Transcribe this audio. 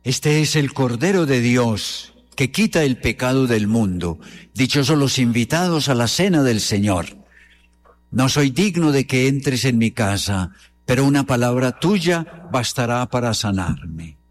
Este es el Cordero de Dios, que quita el pecado del mundo. Dichosos los invitados a la cena del Señor. No soy digno de que entres en mi casa, pero una palabra tuya bastará para sanarme.